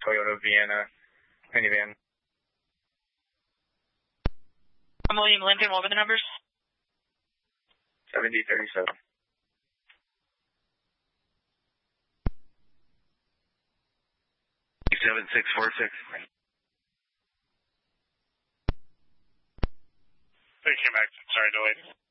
Toyota Vienna minivan. I'm William Lincoln. What were the numbers? 7037. 7646. Thank you, Max. Sorry, delayed.